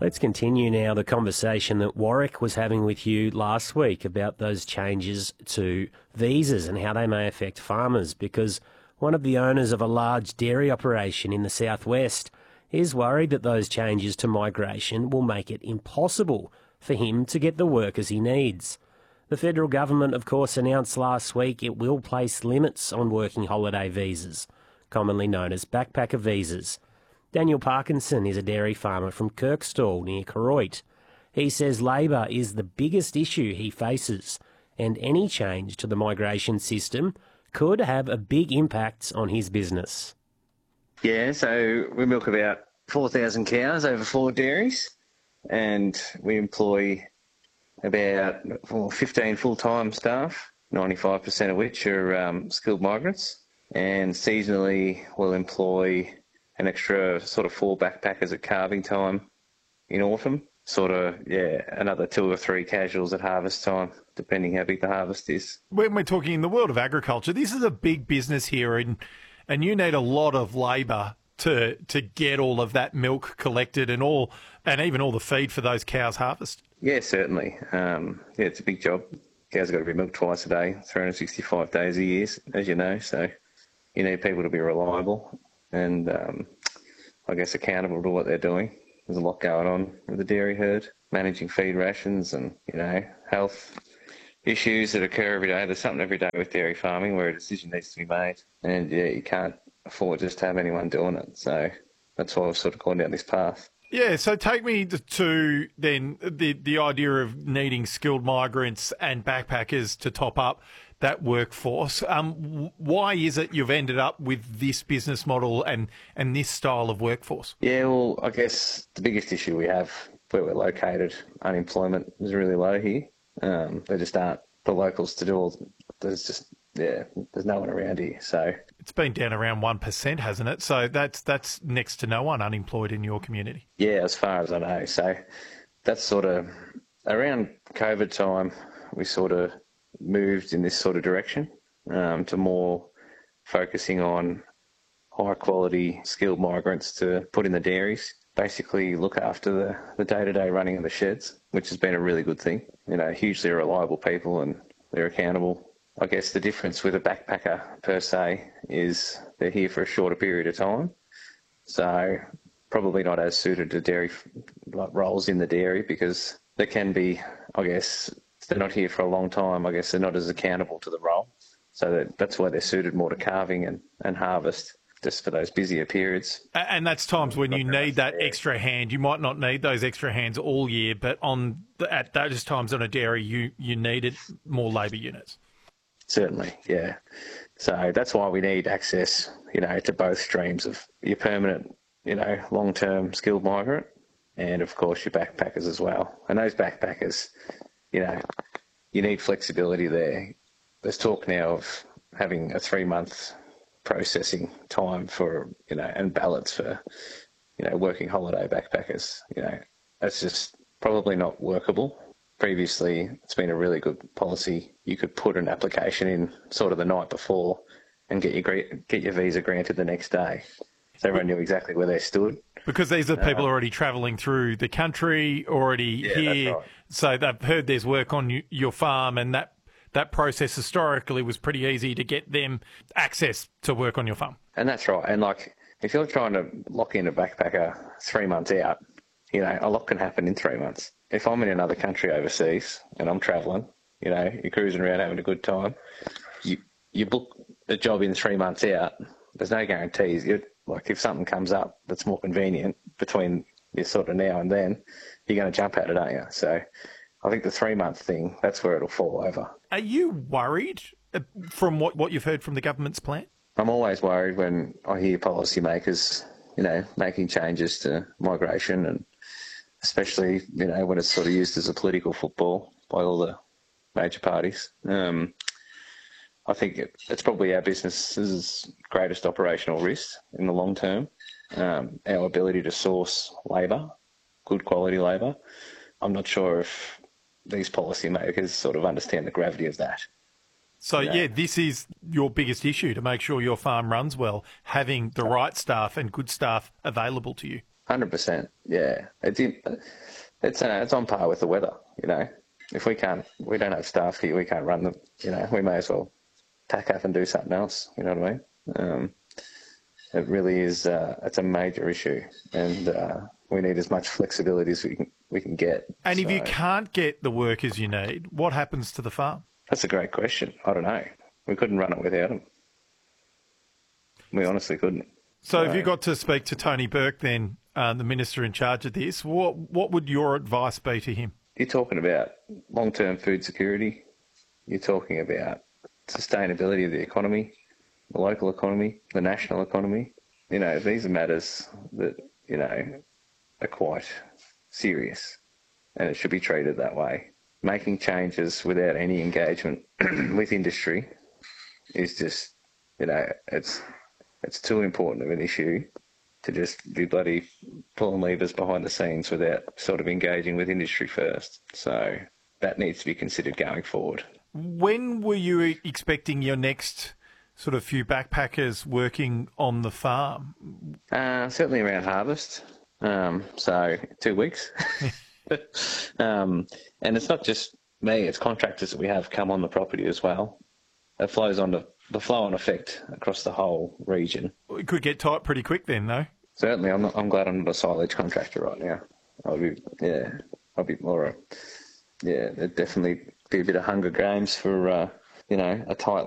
Let's continue now the conversation that Warwick was having with you last week about those changes to visas and how they may affect farmers, because one of the owners of a large dairy operation in the southwest is worried that those changes to migration will make it impossible for him to get the workers he needs. The federal government, of course, announced last week it will place limits on working holiday visas, commonly known as backpacker visas. Daniel Parkinson is a dairy farmer from Kirkstall near Koroit. He says Labor is the biggest issue he faces, and any change to the migration system could have a big impact on his business. Yeah, so we milk about 4,000 cows over 4 dairies, and we employ about 15 full-time staff, 95% of which are skilled migrants, and seasonally we'll employ an extra sort of 4 backpackers at calving time in autumn, another 2 or 3 casuals at harvest time, depending how big the harvest is. When we're talking in the world of agriculture, this is a big business here, and you need a lot of labour to get all of that milk collected and even all the feed for those cows harvested. Yeah, certainly. It's a big job. Cows have got to be milked twice a day, 365 days a year, as you know, so you need people to be reliable and I guess accountable to what they're doing. There's a lot going on with the dairy herd, managing feed rations and, health issues that occur every day. There's something every day with dairy farming where a decision needs to be made, and you can't afford just to have anyone doing it. So that's why I've sort of gone down this path. Yeah, so take me to then the idea of needing skilled migrants and backpackers to top up that workforce. Why is it you've ended up with this business model and this style of workforce? Yeah, well, I guess the biggest issue we have where we're located, unemployment is really low here. There just aren't the locals to do all. There's no one around here. So it's been down around 1%, hasn't it? So that's next to no one unemployed in your community. Yeah, as far as I know. So that's sort of around COVID time. We sort of moved in this sort of direction to more focusing on high quality skilled migrants to put in the dairies, basically look after the day-to-day running of the sheds, which has been a really good thing. Hugely reliable people and they're accountable. I guess the difference with a backpacker per se is they're here for a shorter period of time, so probably not as suited to dairy roles in the dairy, because they can be, I guess, they're not here for a long time. I guess they're not as accountable to the role. So that's why they're suited more to calving and harvest, just for those busier periods. And that's times when you need that extra hand. You might not need those extra hands all year, but at those times on a dairy, you needed more labour units. Certainly, yeah. So that's why we need access, to both streams of your permanent, long-term skilled migrant and, of course, your backpackers as well. And those backpackers, you need flexibility there. There's talk now of having a 3-month processing time for, and ballots for, working holiday backpackers. That's just probably not workable. Previously, it's been a really good policy. You could put an application in sort of the night before and get your visa granted the next day. So everyone knew exactly where they stood. Because these are people already travelling through the country, already here. That's right. So they've heard there's work on your farm, and that process historically was pretty easy to get them access to work on your farm. And that's right. And if you're trying to lock in a backpacker 3 months out, a lot can happen in 3 months. If I'm in another country overseas and I'm travelling, you're cruising around having a good time, you book a job in 3 months out, there's no guarantees. If something comes up that's more convenient between you sort of now and then, you're going to jump at it, aren't you? So I think the 3-month thing, that's where it'll fall over. Are you worried from what you've heard from the government's plan? I'm always worried when I hear policymakers, making changes to migration, and especially, when it's sort of used as a political football by all the major parties. I think it's probably our business's greatest operational risk in the long term, our ability to source labour, good quality labour. I'm not sure if these policymakers sort of understand the gravity of that. So, this is your biggest issue, to make sure your farm runs well, having the right staff and good staff available to you. 100%. Yeah, it's on par with the weather. If we don't have staff here, we can't run them. We may as well pack up and do something else. You know what I mean? It really is. It's a major issue, and we need as much flexibility as we can get. And if you can't get the workers you need, what happens to the farm? That's a great question. I don't know. We couldn't run it without them. We honestly couldn't. So have you got to speak to Tony Burke then, the minister in charge of this? What would your advice be to him? You're talking about long-term food security. You're talking about sustainability of the economy, the local economy, the national economy. These are matters that, are quite serious, and it should be treated that way. Making changes without any engagement with industry is just, it's too important of an issue to just be bloody pulling levers behind the scenes without sort of engaging with industry first. So that needs to be considered going forward. When were you expecting your next sort of few backpackers working on the farm? Certainly around harvest. So 2 weeks. And it's not just me, it's contractors that we have come on the property as well. It flows on the flow-on effect across the whole region. It could get tight pretty quick then, though. Certainly, I'm glad I'm not a silage contractor right now. I'll be more. There'd definitely be a bit of Hunger Games for a tight